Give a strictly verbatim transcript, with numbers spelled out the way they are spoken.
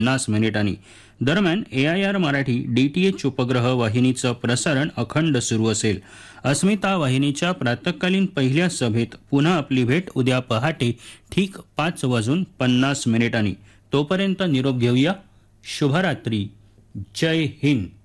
पन्नास मिनिटांनी. दरम्यान ए I R Marathi D T H उपग्रह वाहिनीचं प्रसारण अखंड सुरू असेल. अस्मिता वाहिनीच्या प्रातःकालीन पहिल्या सभेत पुन्हा आपली भेट उद्या पहाटे ठीक पाच वाजून पन्नास मिनिटांनी. तोपर्यंत निरोप घेऊया. शुभरात्री. जय हिंद.